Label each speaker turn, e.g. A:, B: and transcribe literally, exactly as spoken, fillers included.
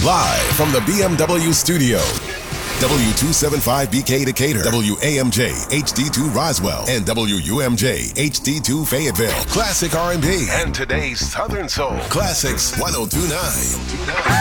A: Live from the B M W studio. W two seventy-five B K Decatur, W A M J H D two Roswell, and W U M J H D two Fayetteville. Classic R and B and today's Southern Soul. Classics one oh two point nine.